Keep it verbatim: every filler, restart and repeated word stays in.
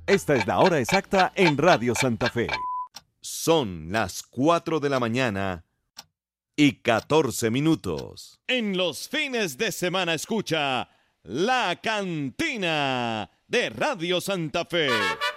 Esta es la hora exacta en Radio Santa Fe. Son las cuatro de la mañana y catorce minutos. En los fines de semana escucha La Cantina de Radio Santa Fe.